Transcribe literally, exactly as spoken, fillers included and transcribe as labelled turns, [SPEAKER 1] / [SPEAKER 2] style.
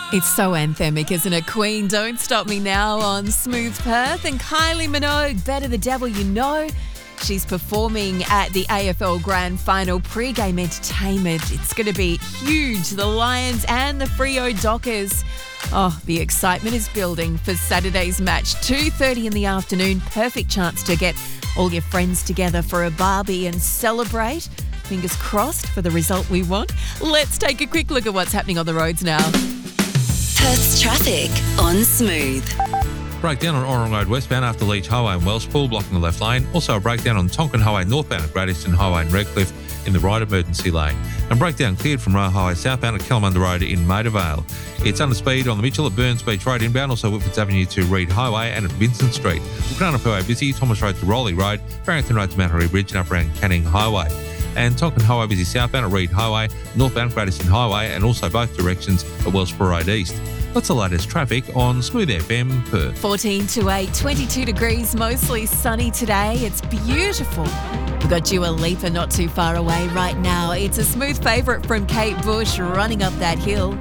[SPEAKER 1] It's so anthemic, isn't it? Queen, Don't Stop Me Now on Smooth Perth, and Kylie Minogue, Better the Devil You Know. She's performing at the A F L Grand Final pre-game entertainment. It's going to be huge. The Lions and the Freo Dockers. Oh, the excitement is building for Saturday's match. two thirty in the afternoon. Perfect chance to get all your friends together for a barbie and celebrate. Fingers crossed for the result we want. Let's take a quick look at what's happening on the roads now.
[SPEAKER 2] Perth's traffic on Smooth.
[SPEAKER 3] Breakdown on Orrong Road westbound after Leach Highway and Wellspool blocking the left lane. Also a breakdown on Tonkin Highway northbound at Great Eastern Highway and Redcliffe in the right emergency lane. And breakdown cleared from Roe Highway southbound at Kalamunda Road in Maidavale. It's under speed on the Mitchell at Burns Beach Road inbound, also Whitfords Avenue to Reed Highway and at Vincent Street. Wilcanna busy, Thomas Road to Rowley Road, Barrington Road to Mount Harry Bridge and up around Canning Highway. And Tonkin Highway busy southbound at Reed Highway, northbound Great Eastern Highway and also both directions at Wellsboro Road East. What's the latest traffic on Smooth F M Perth?
[SPEAKER 1] fourteen to eight, twenty-two degrees, mostly sunny today. It's beautiful. We've got Dua Lipa not too far away right now. It's a smooth favourite from Kate Bush, Running Up That Hill.